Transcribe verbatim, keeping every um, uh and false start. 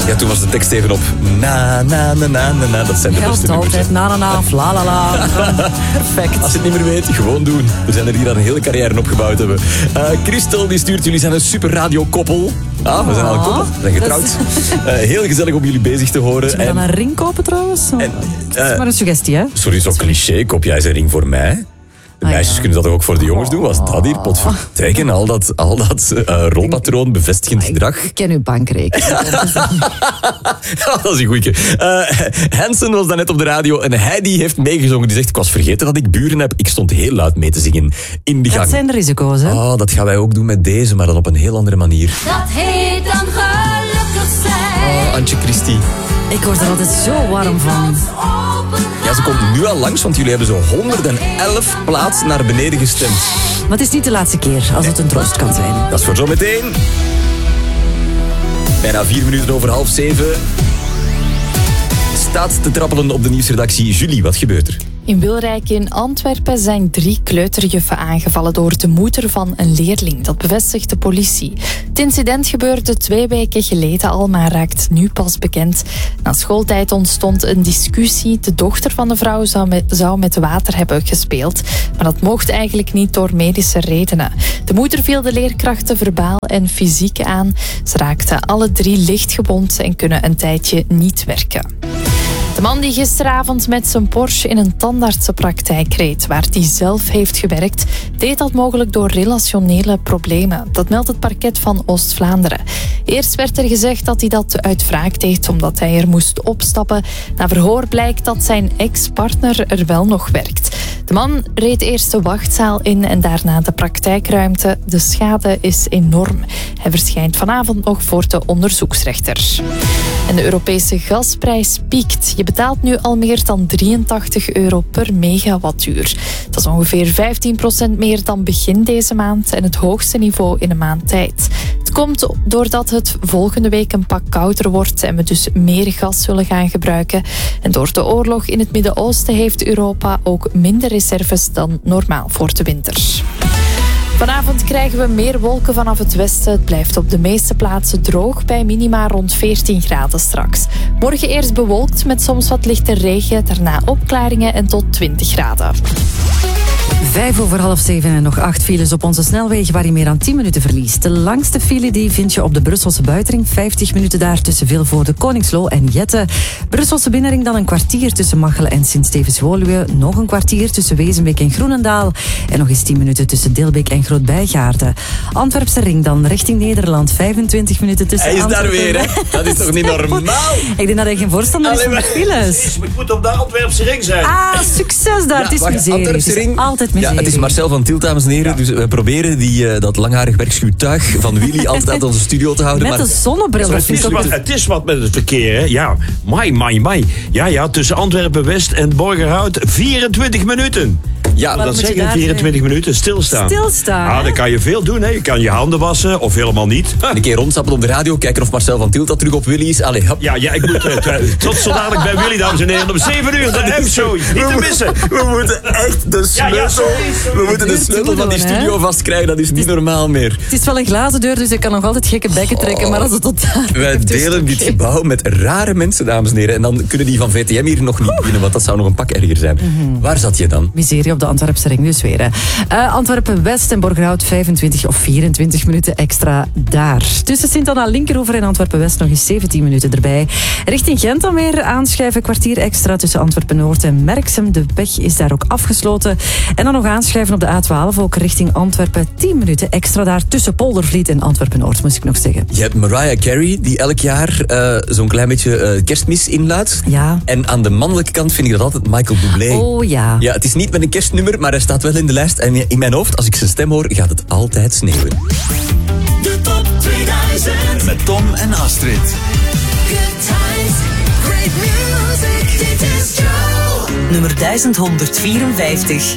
Ja, toen was de tekst even op na, na, na, na, na, na. Dat zijn de beste nummers. altijd na, na, na, la, la, la. Perfect. Als je het niet meer weet, gewoon doen. We zijn er hier al een hele carrière opgebouwd hebben. Uh, Christel die stuurt, jullie zijn een super radiokoppel. Ah, we zijn al een koppel. We zijn getrouwd. Uh, heel gezellig om jullie bezig te horen. Zullen we dan een ring kopen trouwens? En, uh, dat is maar een suggestie, hè? Sorry, zo'n cliché. Koop jij eens een ring voor mij? De ah, meisjes ja. kunnen dat ook voor de jongens doen. Was dat hier? Potvertrekken. Al dat, al dat uh, rolpatroon, bevestigend gedrag. Ik ken uw bankrekening. Dat is een goeie. Uh, Hansen was daarnet op de radio en hij die heeft meegezongen. Die zegt, ik was vergeten dat ik buren heb. Ik stond heel luid mee te zingen in de gang. Dat zijn de risico's, hè? Oh, dat gaan wij ook doen met deze, maar dan op een heel andere manier. Dat heet dan gelukkig zijn. Oh, Antje Christie. Ik word er altijd zo warm van. Ja, ze komt nu al langs, want jullie hebben zo honderdelf plaatsen naar beneden gestemd. Maar het is niet de laatste keer als het een troost kan zijn. Dat is voor zometeen. Bijna vier minuten over half zeven. Staat te trappelen op de nieuwsredactie. Julie, wat gebeurt er? In Wilrijk in Antwerpen zijn drie kleuterjuffen aangevallen door de moeder van een leerling. Dat bevestigt de politie. Het incident gebeurde twee weken geleden al, maar raakt nu pas bekend. Na schooltijd ontstond een discussie. De dochter van de vrouw zou met, zou met water hebben gespeeld. Maar dat mocht eigenlijk niet door medische redenen. De moeder viel de leerkrachten verbaal en fysiek aan. Ze raakten alle drie licht gewond en kunnen een tijdje niet werken. De man die gisteravond met zijn Porsche in een tandartsenpraktijk reed, waar hij zelf heeft gewerkt, deed dat mogelijk door relationele problemen. Dat meldt het parket van Oost-Vlaanderen. Eerst werd er gezegd dat hij dat uit wraak deed, omdat hij er moest opstappen. Na verhoor blijkt dat zijn ex-partner er wel nog werkt. De man reed eerst de wachtzaal in en daarna de praktijkruimte. De schade is enorm. Hij verschijnt vanavond nog voor de onderzoeksrechter. En de Europese gasprijs piekt. Je betaalt nu al meer dan drieëntachtig euro per megawattuur. Dat is ongeveer vijftien procent meer dan begin deze maand en het hoogste niveau in een maand tijd. Het komt doordat het volgende week een pak kouder wordt en we dus meer gas zullen gaan gebruiken. En door de oorlog in het Midden-Oosten heeft Europa ook minder reserves dan normaal voor de winter. Vanavond krijgen we meer wolken vanaf het westen. Het blijft op de meeste plaatsen droog bij minima rond veertien graden straks. Morgen eerst bewolkt met soms wat lichte regen, daarna opklaringen en tot twintig graden. Vijf over half zeven en nog acht files op onze snelwegen waar je meer dan tien minuten verliest. De langste file die vind je op de Brusselse buitenring. vijftig minuten daar tussen Vilvoorde, Koningslo en Jette. Brusselse binnenring dan een kwartier tussen Machelen en Sint-Stevens-Woluwe. Nog een kwartier tussen Wezenbeek en Groenendaal. En nog eens tien minuten tussen Deelbeek en Groot-Bijgaarden. Antwerpse ring dan richting Nederland. vijfentwintig minuten tussen Hij is daar Antwerpen. weer, hè? Dat is toch niet normaal? Ik denk dat hij geen voorstander is van de files. Ik moet op de Antwerpse ring zijn. Ah, succes daar. Het is wacht, miserie. Antwerpse Het is ring. altijd miserie. Ja, het is Marcel van Tielt, dames en heren. Dus we proberen die, uh, dat langharig werkschuwtuig van Willy altijd uit onze studio te houden. Met maar een zonnebril. Het is, wat, het is wat met het verkeer, hè? Ja, mai, mai, mai. Ja, ja, tussen Antwerpen-West en Borgerhout vierentwintig minuten. ja, Wat Dat moet je zeggen daar vierentwintig minuten stilstaan. Stilstaan, Ah, hè? dan kan je veel doen, hè? Je kan je handen wassen of helemaal niet. een keer rondstappen op de radio, kijken of Marcel van Tielt dat terug op Willy is. Allee, hop. Ja, ja, ik moet uh, t- tot zo dadelijk bij Willy, dames en heren. Om zeven uur, de M-show. Niet te missen. We moeten echt de Ja, ja, sleutel, sorry. we moeten de duurt sleutel van die doen, studio hè? vastkrijgen. Dat is niet normaal meer. Het is wel een glazen deur, dus ik kan nog altijd gekke bekken trekken. Maar als het tot daar Wij blijft, is het delen dit oké. gebouw met rare mensen, dames en heren. En dan kunnen die van V T M hier nog niet binnen, want dat zou nog een pak erger zijn. Waar zat je dan? Miserie op de Antwerpse ring dus weer. Hè. Uh, Antwerpen-West en Borgerhout vijfentwintig of vierentwintig minuten extra daar. Tussen Sint-Anna Linkeroever en Antwerpen-West nog eens zeventien minuten erbij. Richting Gent dan weer aanschuiven, kwartier extra tussen Antwerpen-Noord en Merksem. De weg is daar ook afgesloten. En dan nog aanschuiven op de A twaalf, ook richting Antwerpen. tien minuten extra daar tussen Poldervliet en Antwerpen-Noord, moest ik nog zeggen. Je hebt Mariah Carey, die elk jaar uh, zo'n klein beetje uh, kerstmis inluidt. Ja. En aan de mannelijke kant vind ik dat altijd Michael Bublé. Oh ja. Ja, het is niet met een kerstnummer, maar hij staat wel in de lijst. En in mijn hoofd, als ik zijn stem hoor, gaat het altijd sneeuwen. De top tweeduizend met Tom en Astrid. Good times, great music, dit is Joe. Nummer duizend honderdvierenvijftig.